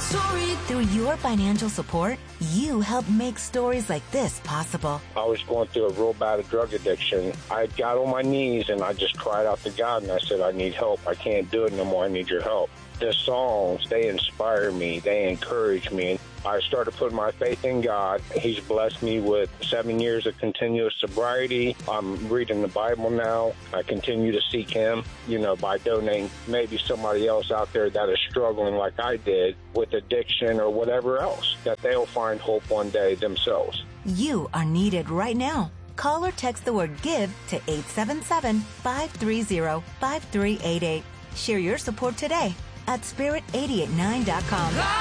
Through your financial support, you help make stories like this possible. I was going through a real bad drug addiction. I got on my knees and I just cried out to God and I said, I need help. I can't do it no more. I need your help. The songs, they inspire me. They encourage me. I started putting my faith in God. He's blessed me with 7 years of continuous sobriety. I'm reading the Bible now. I continue to seek Him, by donating maybe somebody else out there that is struggling like I did with addiction or whatever else, that they'll find hope one day themselves. You are needed right now. Call or text the word GIVE to 877-530-5388. Share your support today at spirit889.com.